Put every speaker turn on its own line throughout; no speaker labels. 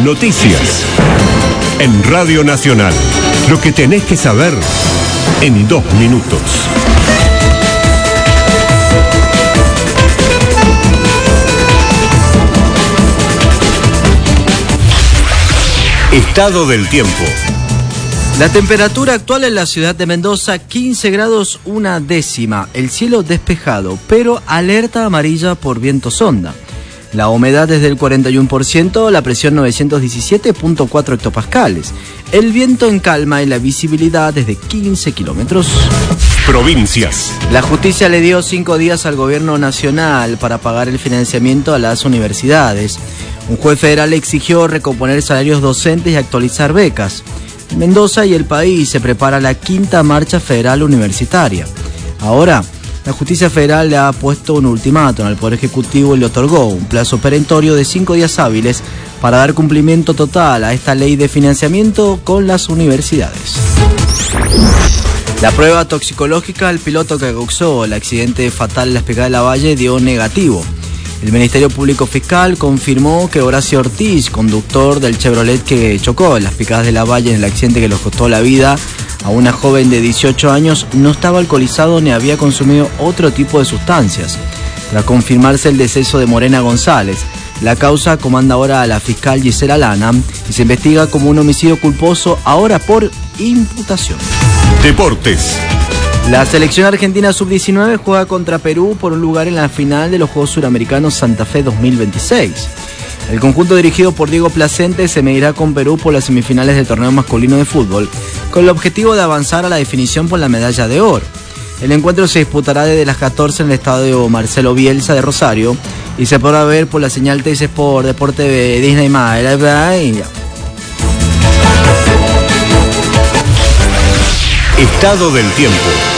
Noticias. En Radio Nacional. Lo que tenés que saber en 2 minutos. Estado del tiempo.
La temperatura actual en la ciudad de Mendoza, 15 grados 1 décima. El cielo despejado, pero alerta amarilla por viento sonda. La humedad es del 41%, la presión 917.4 hectopascales. El viento en calma y la visibilidad es de 15 kilómetros.
Provincias.
La justicia le dio 5 días al gobierno nacional para pagar el financiamiento a las universidades. Un juez federal exigió recomponer salarios docentes y actualizar becas. En Mendoza y el país se prepara la 5ª marcha federal universitaria. Ahora, la justicia federal le ha puesto un ultimátum al Poder Ejecutivo y le otorgó un plazo perentorio de 5 días hábiles para dar cumplimiento total a esta ley de financiamiento con las universidades. La prueba toxicológica al piloto que causó el accidente fatal en la Picada de Lavalle dio negativo. El Ministerio Público Fiscal confirmó que Horacio Ortiz, conductor del Chevrolet que chocó en las Picadas de Lavalle en el accidente que les costó la vida a una joven de 18 años, no estaba alcoholizado ni había consumido otro tipo de sustancias. Tras confirmarse el deceso de Morena González, la causa comanda ahora a la fiscal Gisela Lana y se investiga como un homicidio culposo ahora por imputación.
Deportes.
La selección argentina sub-19 juega contra Perú por un lugar en la final de los Juegos Suramericanos Santa Fe 2026. El conjunto dirigido por Diego Placente se medirá con Perú por las semifinales del torneo masculino de fútbol, con el objetivo de avanzar a la definición por la medalla de oro. El encuentro se disputará desde las 14 en el estadio Marcelo Bielsa de Rosario y se podrá ver por la señal TC Sport, Deporte de Disney+.
Estado del tiempo.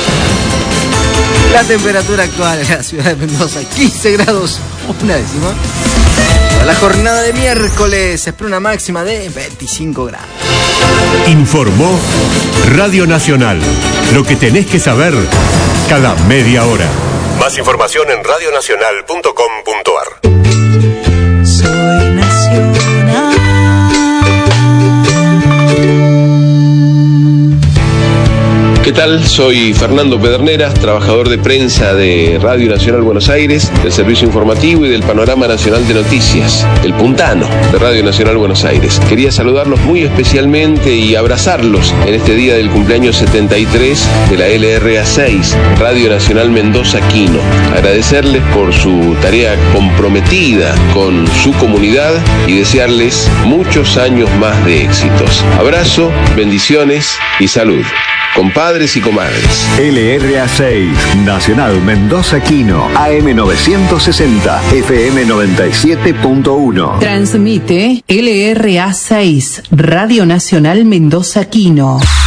La temperatura actual en la ciudad de Mendoza, 15 grados 1 décima. Para la jornada de miércoles se espera una máxima de 25 grados.
Informó Radio Nacional. Lo que tenés que saber cada media hora. Más información en radionacional.com.ar.
Soy nacional.
¿Qué tal? Soy Fernando Pedernera, trabajador de prensa de Radio Nacional Buenos Aires, del Servicio Informativo y del Panorama Nacional de Noticias, el puntano de Radio Nacional Buenos Aires. Quería saludarlos muy especialmente y abrazarlos en este día del cumpleaños 73 de la LRA 6, Radio Nacional Mendoza Quino. Agradecerles por su tarea comprometida con su comunidad y desearles muchos años más de éxitos. Abrazo, bendiciones y salud. Compadres y comadres.
LRA 6, Nacional Mendoza Quino, AM 960, FM 97.1.
Transmite LRA 6, Radio Nacional Mendoza Quino.